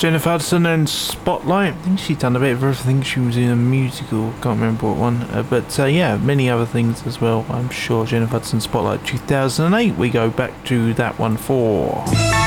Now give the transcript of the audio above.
Jennifer Hudson and Spotlight. I think she's done a bit of everything. She was in a musical, can't remember what one. But yeah, many other things as well, I'm sure. Jennifer Hudson, Spotlight 2008. We go back to that one for...